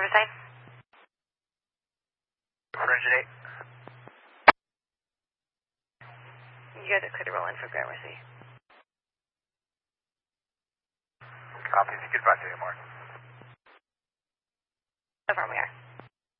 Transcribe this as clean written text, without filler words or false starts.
Riverside. Originate. You guys are clear to roll in for Gramercy. Copy. If you could advise me more. So far we are.